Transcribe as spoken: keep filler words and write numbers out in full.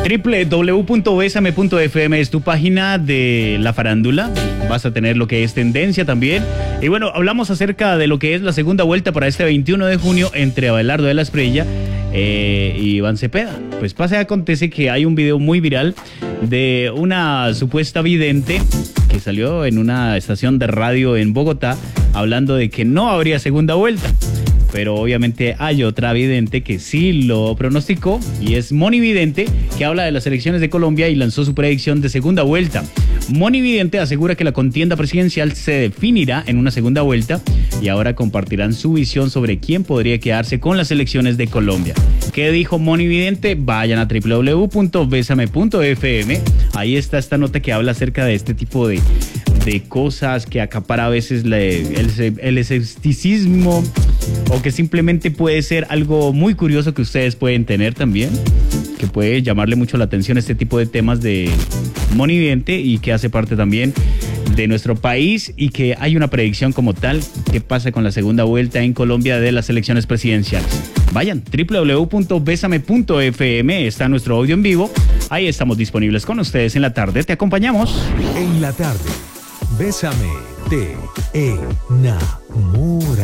doble u doble u doble u punto besame punto efe eme es tu página de la farándula. Vas a tener lo que es tendencia también. Y bueno, hablamos acerca de lo que es la segunda vuelta para este veintiuno de junio entre Abelardo de la Espriella eh, y Iván Cepeda. Pues pasa y acontece que hay un video muy viral de una supuesta vidente que salió en una estación de radio en Bogotá hablando de que no habría segunda vuelta. Pero obviamente hay otra vidente que sí lo pronosticó y es Moni Vidente, que habla de las elecciones de Colombia y lanzó su predicción de segunda vuelta. Moni Vidente asegura que la contienda presidencial se definirá en una segunda vuelta y ahora compartirán su visión sobre quién podría quedarse con las elecciones de Colombia. ¿Qué dijo Moni Vidente? Vayan a doble u doble u doble u punto besame punto efe eme. Ahí está esta nota que habla acerca de este tipo de, de cosas que acapara a veces la, el, el escepticismo, o que simplemente puede ser algo muy curioso que ustedes pueden tener también, que puede llamarle mucho la atención este tipo de temas de Moni Vidente y que hace parte también de nuestro país y que hay una predicción como tal. ¿Qué pasa con la segunda vuelta en Colombia de las elecciones presidenciales? Vayan, doble u doble u doble u punto besame punto efe eme, está nuestro audio en vivo. Ahí estamos disponibles con ustedes en la tarde. Te acompañamos. En la tarde, Bésame, te enamora.